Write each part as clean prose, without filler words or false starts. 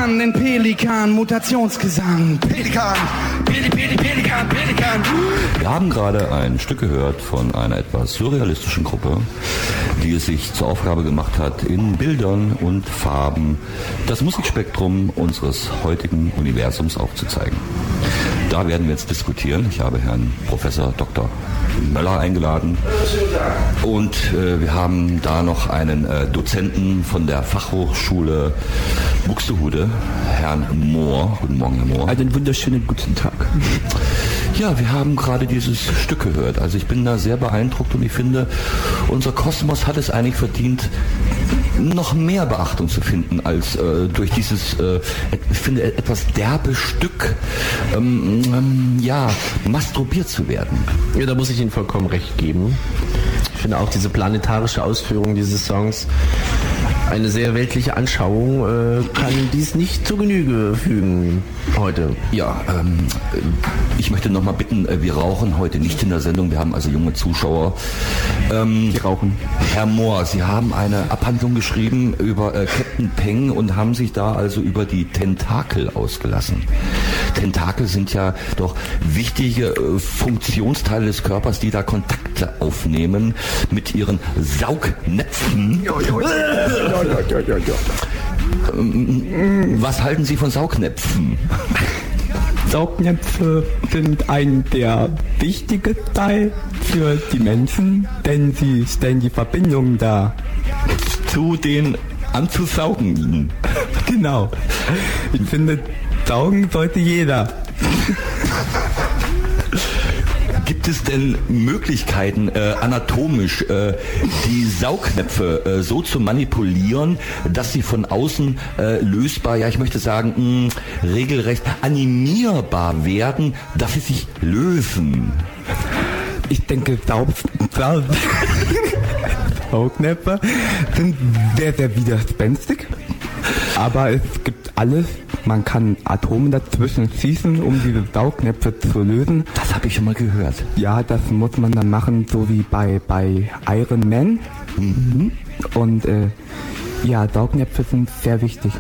Pelikan, den Pelikan, Mutationsgesang. Pelikan, Pelikan. Wir haben gerade ein Stück gehört von einer etwas surrealistischen Gruppe, die es sich zur Aufgabe gemacht hat, in Bildern und Farben das Musikspektrum unseres heutigen Universums aufzuzeigen. Da werden wir jetzt diskutieren. Ich habe Herrn Professor Dr. Möller eingeladen und wir haben da noch einen Dozenten von der Fachhochschule Buxtehude, Herrn Mohr. Guten Morgen, Herr Mohr. Einen wunderschönen guten Tag. Ja, wir haben gerade dieses Stück gehört. Also ich bin da sehr beeindruckt und ich finde, unser Kosmos hat es eigentlich verdient, noch mehr Beachtung zu finden als durch dieses, ich finde, etwas derbe Stück, masturbiert zu werden. Ja, da muss ich Ihnen vollkommen recht geben. Ich finde auch diese planetarische Ausführung dieses Songs, eine sehr weltliche Anschauung, kann dies nicht zu Genüge fügen heute. Ja, ich möchte nochmal bitten, wir rauchen heute nicht in der Sendung, wir haben also junge Zuschauer. Die rauchen. Herr Mohr, Sie haben eine Abhandlung geschrieben über Captain Peng und haben sich da also über die Tentakel ausgelassen. Tentakel sind ja doch wichtige Funktionsteile des Körpers, die da Kontakte aufnehmen mit ihren Saugnäpfen. Was halten Sie von Saugnäpfen? Saugnäpfe sind ein der wichtige Teil für die Menschen, denn sie stellen die Verbindung dar. Zu den anzusaugenden. Genau. Ich finde, saugen sollte jeder. Gibt es denn Möglichkeiten, anatomisch die Saugnäpfe so zu manipulieren, dass sie von außen lösbar, ja ich möchte sagen, regelrecht animierbar werden, dass sie sich lösen? Ich denke, Saugnäpfe sind sehr, sehr widerspenstig, aber es gibt alles. Man kann Atome dazwischen schießen, um diese Saugnäpfe zu lösen. Das habe ich schon mal gehört. Ja, das muss man dann machen, so wie bei Iron Man. Mhm. Und Saugnäpfe sind sehr wichtig.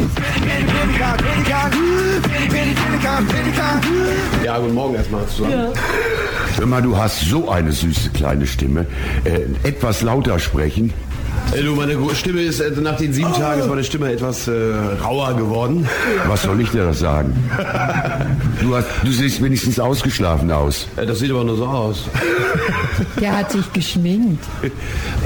Ja, guten Morgen erstmal zusammen. Ja. Hör mal, du hast so eine süße kleine Stimme. Etwas lauter sprechen. Du, meine Stimme ist, nach den 7 Tagen ist meine Stimme etwas rauer geworden. Was soll ich dir das sagen? Du siehst wenigstens ausgeschlafen aus. Das sieht aber nur so aus. Der hat sich geschminkt.